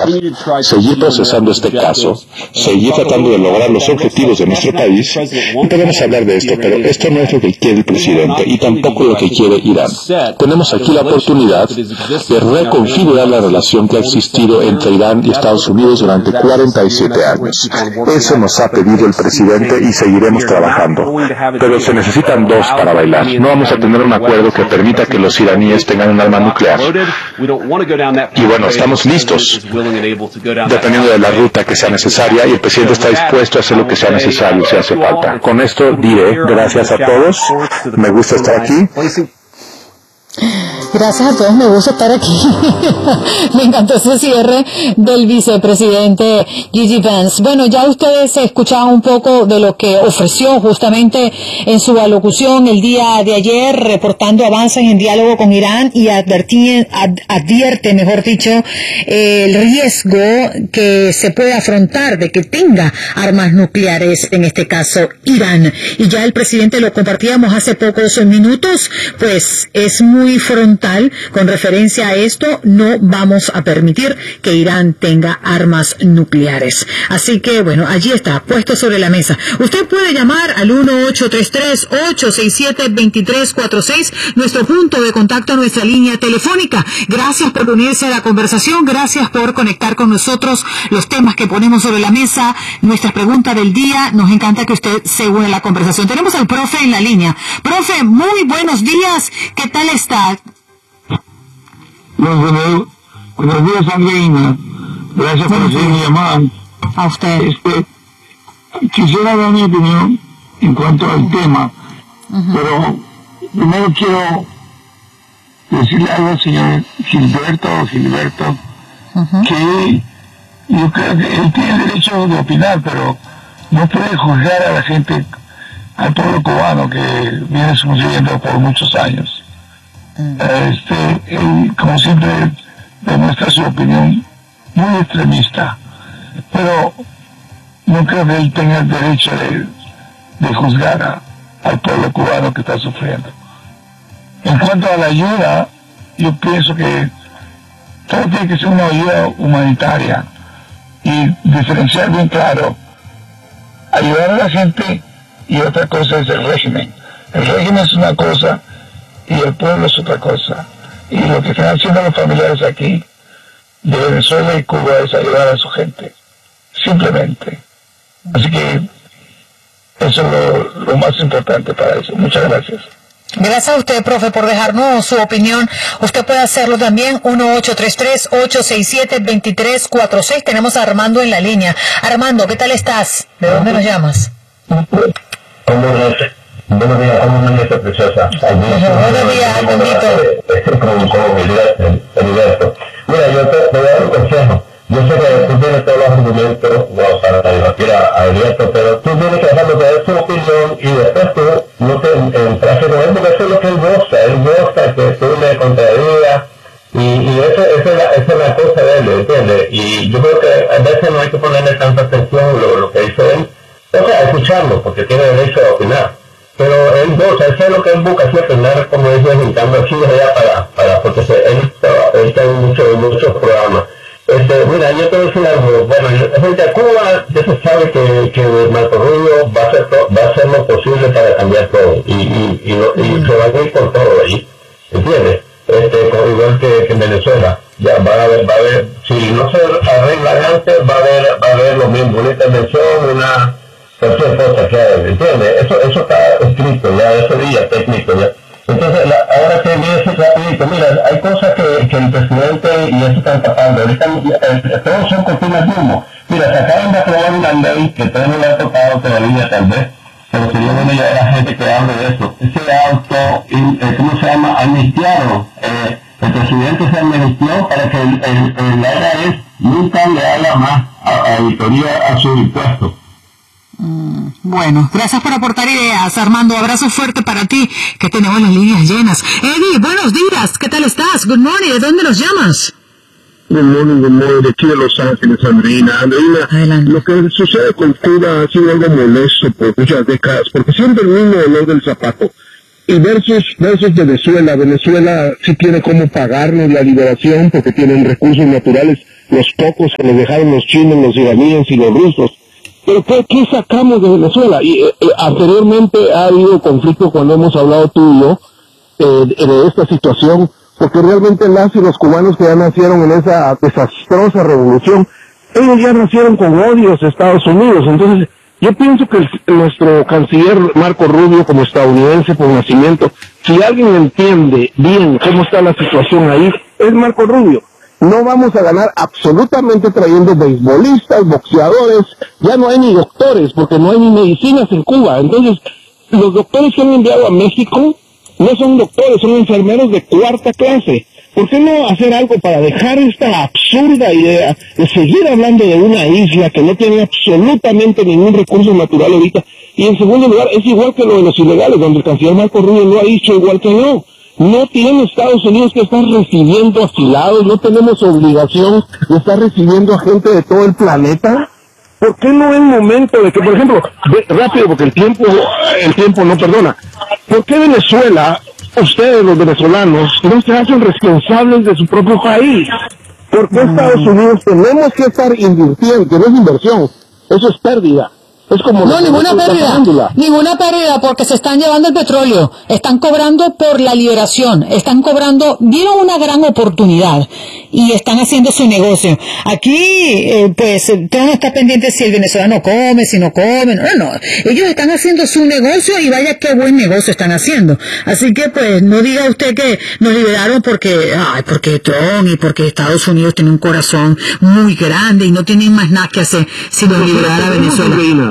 seguir procesando este caso, seguir tratando de lograr los objetivos de nuestro país, y podemos hablar de esto, pero esto no es lo que quiere el presidente y tampoco lo que quiere Irán. Tenemos aquí la oportunidad de reconfigurar la relación que ha existido entre Irán y Estados Unidos durante 47 años. Eso nos ha pedido el presidente y seguiremos trabajando. Pero se necesitan dos para bailar. No vamos a tener un acuerdo que permita que los iraníes tengan un arma nuclear. Y bueno, estamos listos, dependiendo de la ruta que sea necesaria, y el presidente está dispuesto a hacer lo que sea necesario si hace falta. Con esto diré gracias a todos. Me gusta estar aquí. Gracias a todos, me gusta estar aquí. Me encantó ese cierre del vicepresidente Gigi Vance. Bueno, ya ustedes escuchaban un poco de lo que ofreció justamente en su alocución el día de ayer, reportando avances en diálogo con Irán y advierte, mejor dicho, el riesgo que se puede afrontar de que tenga armas nucleares, en este caso Irán. Y ya el presidente lo compartíamos hace pocos minutos, pues es muy frontal con referencia a esto. No vamos a permitir que Irán tenga armas nucleares. Así que, bueno, allí está, puesto sobre la mesa. Usted puede llamar al 1-833-867-2346, nuestro punto de contacto, nuestra línea telefónica. Gracias por unirse a la conversación, gracias por conectar con nosotros los temas que ponemos sobre la mesa, nuestras preguntas del día. Nos encanta que usted se une a la conversación. Tenemos al profe en la línea. Profe, muy buenos días. ¿Qué tal está? Buenos días, Andreina. Gracias por hacer mi llamada. A usted. Quisiera dar mi opinión en cuanto al tema, pero primero quiero decirle algo al señor Gilberto, que yo creo que él tiene derecho de opinar, pero no puede juzgar a la gente, al pueblo cubano que viene sufriendo por muchos años. Él, como siempre, demuestra su opinión muy extremista, pero no creo que él tenga el derecho de juzgar al pueblo cubano que está sufriendo. En cuanto a la ayuda, yo pienso que todo tiene que ser una ayuda humanitaria y diferenciar bien claro ayudar a la gente y otra cosa es el régimen. El régimen es una cosa y el pueblo es otra cosa. Y lo que están haciendo los familiares aquí de Venezuela y Cuba es ayudar a su gente, simplemente. Así que eso es lo más importante para eso. Muchas gracias. Gracias a usted, profe, por dejarnos su opinión. Usted puede hacerlo también, 1-833-867-2346. Tenemos a Armando en la línea. Armando, ¿qué tal estás? ¿De dónde nos llamas? Buenos días, ¿cómo me dice preciosa? Buenos días, Armandito. Mira, yo te voy a dar un consejo. Yo sé que tú tienes todos los argumentos, para debatir a Alberto, pero tú tienes que dejarlo de dar su opinión y después tú no te entras con él, porque eso es lo que él goza que tú le contradigas, y esa es la cosa de él, ¿entiendes? Y yo creo que a veces no hay que ponerle tanta atención lo que dice él, o sea, escucharlo, porque tiene derecho a opinar. Pero él goza, eso es lo que él busca, es opinar, como dice, juntando aquí y allá porque él está en muchos programas. Mira, yo te voy a decir algo. Bueno, frente a Cuba, ya se sabe que Marco Rubio va a hacer lo posible para cambiar todo. Y se va a ir por todo ahí. ¿Entiendes? Igual que en Venezuela. Ya va a haber, si no se arregla antes, va a haber lo mismo, una intervención, cualquier cosa que haga, ¿entiendes? Eso está escrito ya, eso ya técnico ya. Entonces, ahora que viene ese rapidito, mira, hay cosas que el presidente y eso están tapando. Ahorita todos son cortinas de humo. Mira, se acaban de aprobar una ley que todavía no le ha tocado todavía, tal vez, pero sería bueno ya la gente que hable de eso. Ese ¿cómo se llama? Amnistiado. El presidente se amnistió para que el IRS nunca le haga más auditoría a sus impuestos. Bueno, gracias por aportar ideas, Armando. Abrazo fuerte para ti, que tenemos las líneas llenas. Eddie, buenos días, ¿qué tal estás? Good morning, ¿de dónde nos llamas? Good morning, de aquí de Los Ángeles, Andreina. Adelante. Lo que sucede con Cuba ha sido algo molesto por muchas décadas, porque siempre el mismo dolor del zapato. Y versus Venezuela sí tiene cómo pagarnos la liberación, porque tienen recursos naturales los pocos que les dejaron los chinos, los iraníes y los rusos. Pero ¿qué sacamos de Venezuela? Y anteriormente ha habido conflicto cuando hemos hablado tú y yo de esta situación, porque realmente las y los cubanos que ya nacieron en esa desastrosa revolución, ellos ya nacieron con odios a Estados Unidos. Entonces, yo pienso que nuestro canciller Marco Rubio, como estadounidense por nacimiento, si alguien entiende bien cómo está la situación ahí, es Marco Rubio. No vamos a ganar absolutamente trayendo beisbolistas, boxeadores, ya no hay ni doctores, porque no hay ni medicinas en Cuba. Entonces, los doctores que han enviado a México no son doctores, son enfermeros de 4ª clase. ¿Por qué no hacer algo para dejar esta absurda idea de seguir hablando de una isla que no tiene absolutamente ningún recurso natural ahorita? Y en segundo lugar, es igual que lo de los ilegales, donde el canciller Marco Rubio lo ha dicho igual que yo. No tiene Estados Unidos que estar recibiendo asilados, no tenemos obligación de estar recibiendo a gente de todo el planeta. ¿Por qué no es momento de que, por ejemplo, rápido, porque el tiempo no perdona? ¿Por qué Venezuela, ustedes los venezolanos, no se hacen responsables de su propio país? ¿Por qué Estados Unidos tenemos que estar invirtiendo? Que no es inversión, eso es pérdida. Es como no, ninguna pérdida, porque se están llevando el petróleo, están cobrando por la liberación, vieron una gran oportunidad y están haciendo su negocio. Aquí, pues, todo no está pendiente si el venezolano come, si no come, no, ellos están haciendo su negocio y vaya qué buen negocio están haciendo. Así que, pues, no diga usted que nos liberaron porque Trump y porque Estados Unidos tiene un corazón muy grande y no tienen más nada que hacer sino liberar a Venezuela.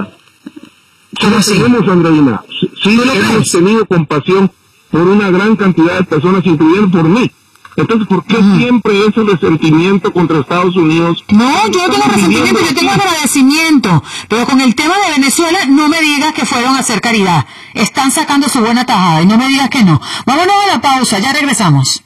¿Cómo tenemos, Andreina? Sí, hemos tenido compasión por una gran cantidad de personas, incluyendo por mí. Entonces, ¿por qué siempre ese resentimiento contra Estados Unidos? No, yo no tengo resentimiento, yo tengo agradecimiento. Pero con el tema de Venezuela, no me digas que fueron a hacer caridad. Están sacando su buena tajada y no me digas que no. Vámonos a la pausa, ya regresamos.